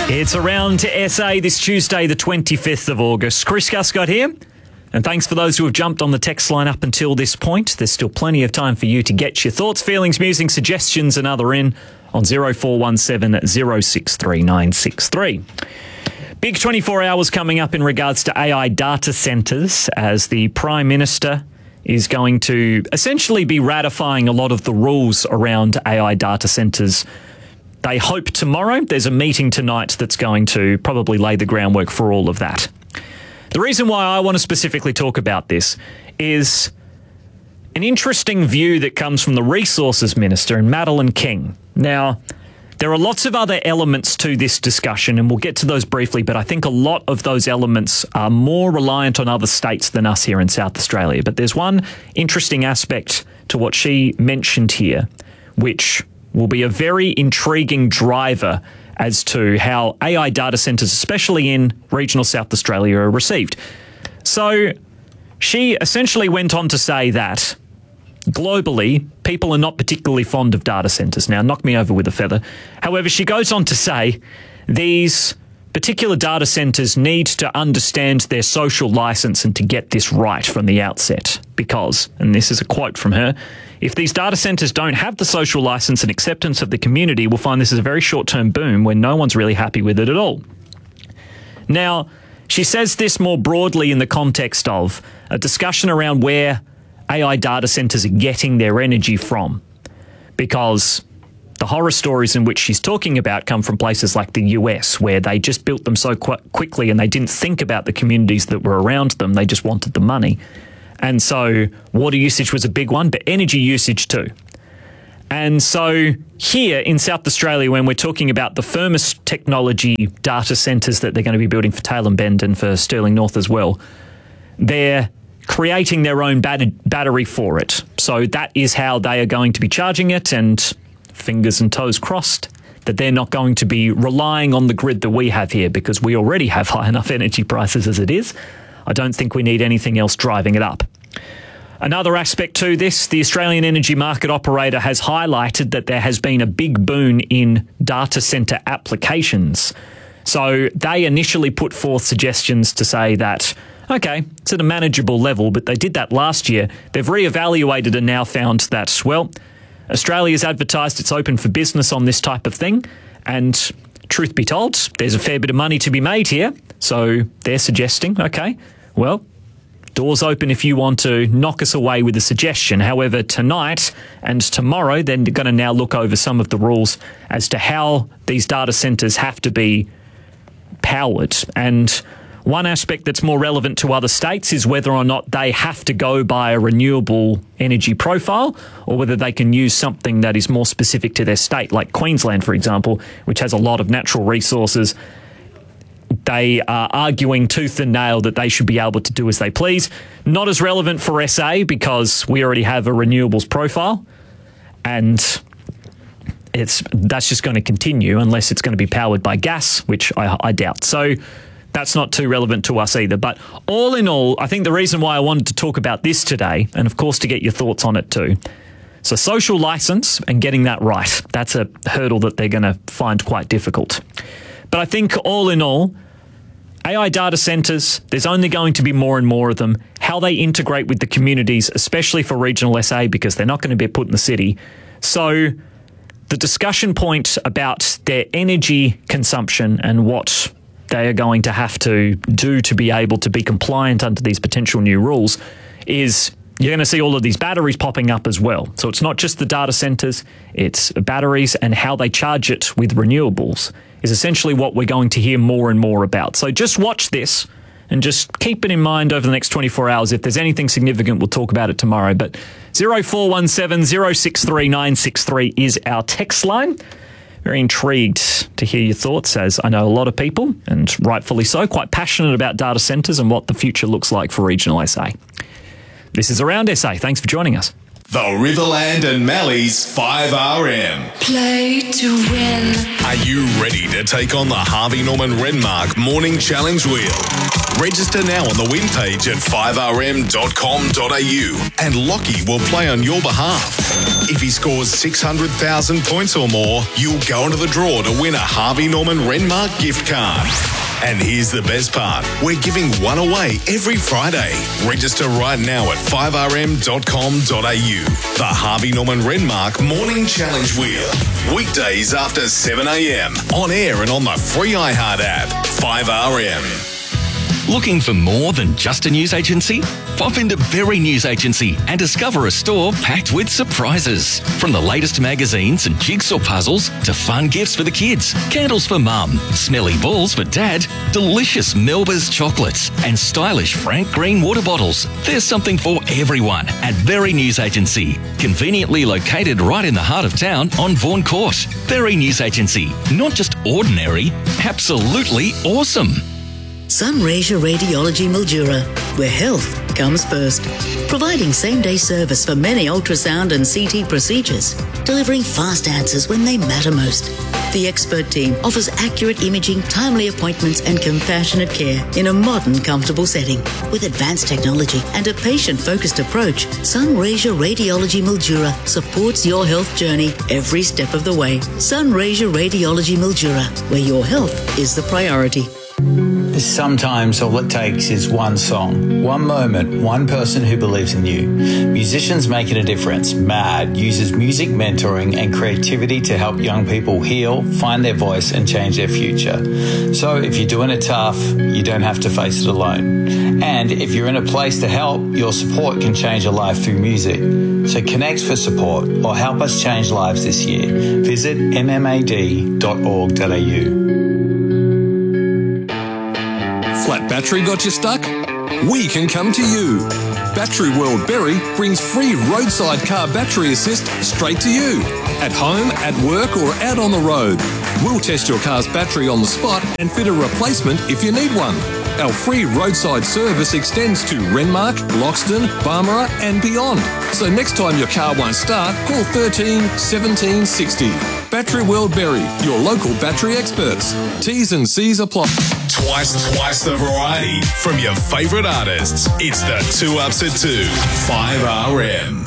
It's Around to SA this Tuesday, the 25th of August. Chris Guscott here. And thanks for those who have jumped on the text line up until this point. There's still plenty of time for you to get your thoughts, feelings, musings, suggestions and other in on 0417 063 963. Big 24 hours coming up in regards to AI data centres, as the Prime Minister is going to essentially be ratifying a lot of the rules around AI data centres. They hope tomorrow. There's a meeting tonight that's going to probably lay the groundwork for all of that. The reason why I want to specifically talk about this is an interesting view that comes from the Resources Minister and Madeleine King. Now, there are lots of other elements to this discussion, and we'll get to those briefly, but I think a lot of those elements are more reliant on other states than us here in South Australia. But there's one interesting aspect to what she mentioned here, which will be a very intriguing driver as to how AI data centres, especially in regional South Australia, are received. So she essentially went on to say that globally, people are not particularly fond of data centres. Now, knock me over with a feather. However, she goes on to say these particular data centres need to understand their social licence and to get this right from the outset. Because, and this is a quote from her, if these data centres don't have the social licence and acceptance of the community, we'll find this is a very short-term boom where no one's really happy with it at all. Now, she says this more broadly in the context of a discussion around where AI data centres are getting their energy from, because the horror stories in which she's talking about come from places like the US, where they just built them so quickly and they didn't think about the communities that were around them. They just wanted the money. And so water usage was a big one, but energy usage too. And so here in South Australia, when we're talking about the Firmus technology data centres that they're going to be building for Tailem Bend and for Stirling North as well, they're creating their own battery for it. So that is how they are going to be charging it, and fingers and toes crossed that they're not going to be relying on the grid that we have here, because we already have high enough energy prices as it is. I don't think we need anything else driving it up. Another aspect to this, the Australian Energy Market Operator has highlighted that there has been a big boom in data centre applications. So they initially put forth suggestions to say that, okay, it's at a manageable level, but they did that last year. They've reevaluated and now found that, well, Australia's advertised it's open for business on this type of thing, and truth be told, there's a fair bit of money to be made here. So they're suggesting, okay, well, doors open if you want to knock us away with a suggestion. However, tonight and tomorrow, they're going to now look over some of the rules as to how these data centres have to be powered. And one aspect that's more relevant to other states is whether or not they have to go by a renewable energy profile, or whether they can use something that is more specific to their state, like Queensland, for example, which has a lot of natural resources. They are arguing tooth and nail that they should be able to do as they please. Not as relevant for SA, because we already have a renewables profile, and that's just going to continue unless it's going to be powered by gas, which I doubt. So that's not too relevant to us either. But all in all, I think the reason why I wanted to talk about this today, and of course to get your thoughts on it too, so social licence and getting that right, that's a hurdle that they're going to find quite difficult. But I think all in all, AI data centres, there's only going to be more and more of them. How they integrate with the communities, especially for regional SA, because they're not going to be put in the city. So the discussion point about their energy consumption and what they are going to have to do to be able to be compliant under these potential new rules is you're going to see all of these batteries popping up as well. So it's not just the data centres, it's batteries, and how they charge it with renewables is essentially what we're going to hear more and more about. So just watch this and just keep it in mind over the next 24 hours. If there's anything significant, we'll talk about it tomorrow. But 0417 063 963 is our text line. Very intrigued to hear your thoughts, as I know a lot of people, and rightfully so, quite passionate about data centres and what the future looks like for regional SA. This is Around SA. Thanks for joining us. The Riverland and Mally's 5RM. Play to win. Are you ready to take on the Harvey Norman Renmark Morning Challenge Wheel? Register now on the win page at 5rm.com.au and Lockie will play on your behalf. If he scores 600,000 points or more, you'll go into the draw to win a Harvey Norman Renmark gift card. And here's the best part. We're giving one away every Friday. Register right now at 5rm.com.au. The Harvey Norman Renmark Morning Challenge Wheel. Weekdays after 7 a.m. On air and on the free iHeart app. 5RM. Looking for more than just a news agency? Pop into Berry News Agency and discover a store packed with surprises. From the latest magazines and jigsaw puzzles to fun gifts for the kids, candles for mum, smelly balls for dad, delicious Melba's chocolates and stylish Frank Green water bottles. There's something for everyone at Berry News Agency. Conveniently located right in the heart of town on Vaughan Court. Berry News Agency. Not just ordinary, absolutely awesome. Sunraysia Radiology Mildura, where health comes first. Providing same-day service for many ultrasound and CT procedures, delivering fast answers when they matter most. The expert team offers accurate imaging, timely appointments and compassionate care in a modern, comfortable setting. With advanced technology and a patient-focused approach, Sunraysia Radiology Mildura supports your health journey every step of the way. Sunraysia Radiology Mildura, where your health is the priority. Sometimes all it takes is one song, one moment, one person who believes in you. Musicians Making a Difference, MAD, uses music mentoring and creativity to help young people heal, find their voice and change their future. So if you're doing it tough, you don't have to face it alone. And if you're in a place to help, your support can change a life through music. So connect for support or help us change lives this year. Visit mmad.org.au. Flat battery got you stuck? We can come to you. Battery World Berry brings free roadside car battery assist straight to you. At home, at work or out on the road. We'll test your car's battery on the spot and fit a replacement if you need one. Our free roadside service extends to Renmark, Loxton, Barmera and beyond. So next time your car won't start, call 13 17 60. Battery World Berry, your local battery experts. T's and C's apply. Twice the variety from your favourite artists. It's the 2 Ups at 2. 5RM.